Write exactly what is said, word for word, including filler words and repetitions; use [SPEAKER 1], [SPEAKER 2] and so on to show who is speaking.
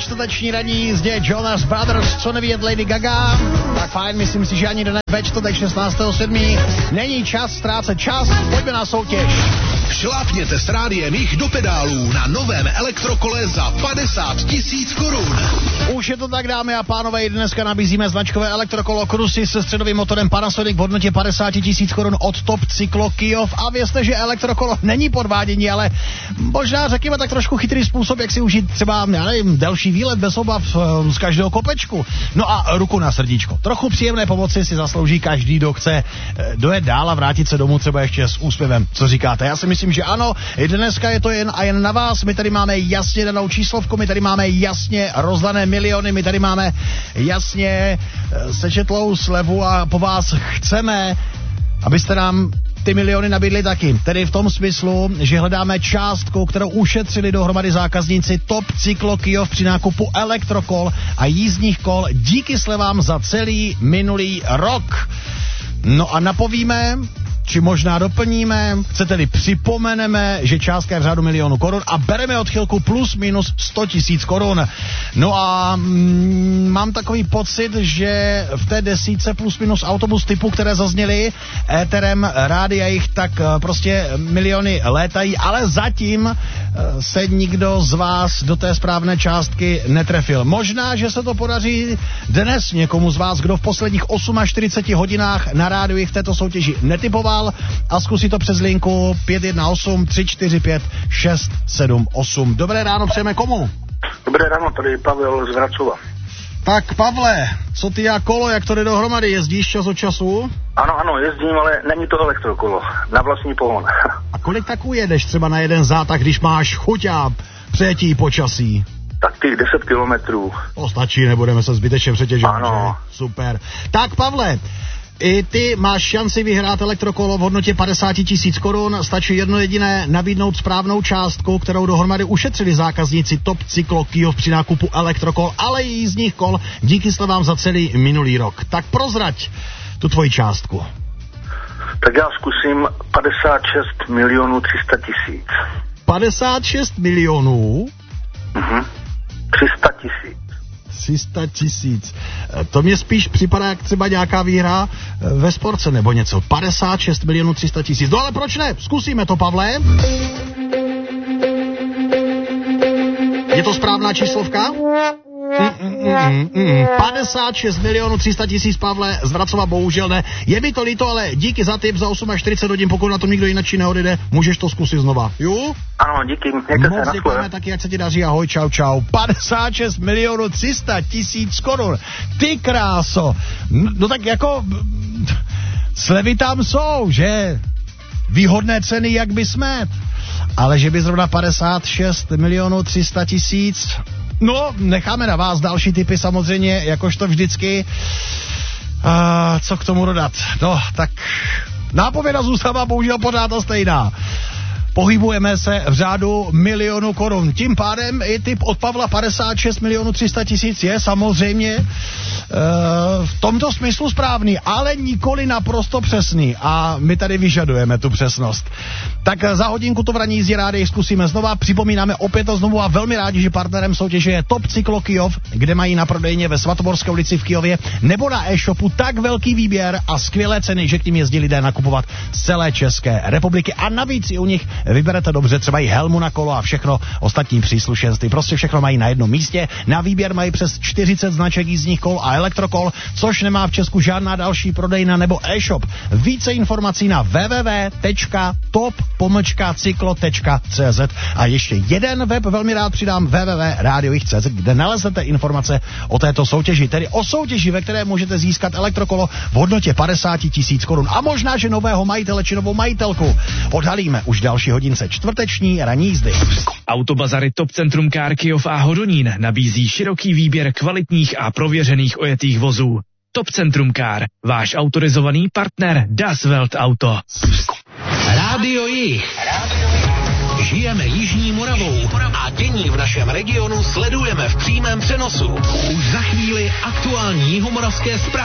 [SPEAKER 1] čtvrteční ranní jízdě Jonas Brothers, co nevidět Lady Gaga, tak fajn, myslím si, že ani dnes ve čtvrtek šestnáctého sedmého není čas ztrácet čas, pojďme na soutěž.
[SPEAKER 2] Šlápněte s rádiem jich do pedálů na novém elektrokole za padesát tisíc korun.
[SPEAKER 1] Už je to tak, dámy a pánové, dneska nabízíme značkové elektrokolo Krusy se středovým motorem Panasonic v hodnotě padesát tisíc korun od Top Cyklo Kyjov. A vězte, že elektrokolo není podvádění, ale možná řekněme tak trošku chytrý způsob, jak si užít třeba, já nevím, delší výlet bez obav z každého kopečku. No a ruku na srdíčko. Trochu příjemné pomoci si zaslouží každý, kdo chce dojet dál a vrátit se domů třeba ještě s úsměvem. Co říkáte? Já si myslím, že ano. I dneska je to jen a jen na vás. My tady máme jasně danou číslovku, my tady máme jasně rozdané miliony, my tady máme jasně sečetlou slevu a po vás chceme, abyste nám ty miliony nabídli taky. Tedy v tom smyslu, že hledáme částku, kterou ušetřili dohromady zákazníci Top Cyklo Kyjov při nákupu elektrokol a jízdních kol díky slevám za celý minulý rok. No a napovíme, či možná doplníme, chcete-li připomeneme, že částka je v řádu milionu korun a bereme odchylku plus minus sto tisíc korun. No a mm, mám takový pocit, že v té desítce plus minus autobus typu, které zazněly éterem rádia jich, tak prostě miliony létají, ale zatím se nikdo z vás do té správné částky netrefil. Možná, že se to podaří dnes někomu z vás, kdo v posledních čtyřiceti osmi hodinách na rádiu jich v této soutěži netipoval a zkusí to přes linku pět jedna osm tři čtyři pět šest sedm osm. Dobré ráno přejeme komu?
[SPEAKER 3] Dobré ráno, tady je Pavel z Vracova.
[SPEAKER 1] Tak Pavle, co ty a kolo, jak to jde dohromady, jezdíš čas od času?
[SPEAKER 3] Ano, ano, jezdím, ale není to elektrokolo, na vlastní pohon.
[SPEAKER 1] A kolik tak ujedeš třeba na jeden zátah, když máš chuť a přejetí počasí?
[SPEAKER 3] Tak těch deset kilometrů.
[SPEAKER 1] To stačí, nebudeme se zbytečně přetěžovat.
[SPEAKER 3] Ano.
[SPEAKER 1] Super. Tak Pavle, i ty máš šanci vyhrát elektrokolo v hodnotě padesát tisíc korun. Stačí jedno jediné nabídnout správnou částku, kterou dohromady ušetřili zákazníci Top Cyklo Kyjov při nákupu elektrokol, ale i jízdních kol díky slevám za celý minulý rok. Tak prozrať tu tvoji částku.
[SPEAKER 3] Tak já zkusím padesát šest milionů tři sta tisíc.
[SPEAKER 1] padesát šest milionů?
[SPEAKER 3] Mhm. tři sta tisíc.
[SPEAKER 1] tři sta tisíc. To mě spíš připadá jak třeba nějaká výhra ve sportce nebo něco. padesát šest milionů tři sta tisíc. No ale proč ne? Zkusíme to, Pavle. Je to správná číslovka? Mm, mm, mm, mm. padesát šest milionů tři sta tisíc, Pavle, z Vracova bohužel ne. Je mi to líto, ale díky za tip za čtyřicet osm hodin, pokud na to nikdo jinak neodjede, můžeš to zkusit znova. Jo?
[SPEAKER 3] Ano, díky, mějte se,
[SPEAKER 1] moc děkujeme taky, ať se ti daří, ahoj, čau, čau. padesát šest milionů tři sta tisíc korun. Ty kráso. No, no tak jako slevy tam jsou, že? Výhodné ceny, jak by jsme. Ale že by zrovna padesát šest milionů tři sta tisíc. No, necháme na vás další tipy samozřejmě, jakožto vždycky. A co k tomu dodat? No, tak nápověda zůstává bohužel pořád stejná. Pohybujeme se v řádu milionu korun. Tím pádem i tip od Pavla padesát šest milionů tři sta tisíc je samozřejmě e, v tomto smyslu správný, ale nikoli naprosto přesný. A my tady vyžadujeme tu přesnost. Tak za hodinku to v ranní jízdě rádi zkusíme znova. Připomínáme opět a znovu a velmi rádi, že partnerem soutěže je Top Cyklo Kyjov, kde mají na prodejně ve Svatoborské ulici v Kyjově nebo na e-shopu tak velký výběr a skvělé ceny, že k tím jezdí lidé nakupovat z celé České republiky. A navíc i u nich vyberete dobře třeba i helmu na kolo a všechno ostatní příslušenství. Prostě všechno mají na jednom místě. Na výběr mají přes čtyřicet značek jízdních kol a elektrokol, což nemá v Česku žádná další prodejna nebo e-shop. Více informací na w w w tečka top cyklo tečka c z a ještě jeden web velmi rád přidám w w w tečka radio jich tečka c z, kde naleznete informace o této soutěži, tedy o soutěži, ve které můžete získat elektrokolo v hodnotě padesát tisíc korun a možná, že nového majitele či novou majitelku. Odhalíme už další hodince čtvrteční ranní jízdy.
[SPEAKER 4] Autobazary Top Centrum Car Kyjov a Hodonín nabízí široký výběr kvalitních a prověřených ojetých vozů. Top Centrum Car, váš autorizovaný partner Das Welt Auto.
[SPEAKER 2] Rádio Jich. Žijeme Jižní Moravou a dění v našem regionu sledujeme v přímém přenosu. Už za chvíli aktuální jihomoravské zprávy.